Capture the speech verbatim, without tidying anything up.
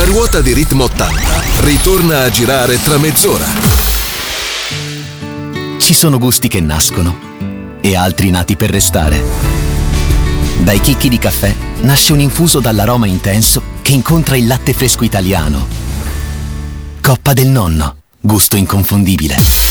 La ruota di Ritmo ottanta ritorna a girare tra mezz'ora. Ci sono gusti che nascono e altri nati per restare. Dai chicchi di caffè nasce un infuso dall'aroma intenso che incontra il latte fresco italiano. Coppa del Nonno, gusto inconfondibile.